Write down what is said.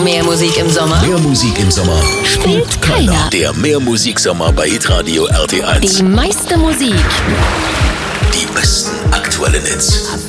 Mehr Musik im Sommer Mehr Musik im Sommer spielt keiner. Der Mehr Musik Sommer bei Hitradio RT1. Die meiste Musik. Die besten aktuellen Hits.